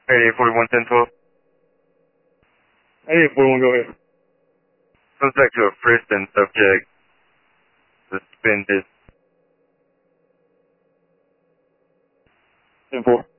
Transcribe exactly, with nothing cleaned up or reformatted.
eight forty-one, ten twelve. eight forty-one, go ahead. Comes back to a first and subject suspended. ten four.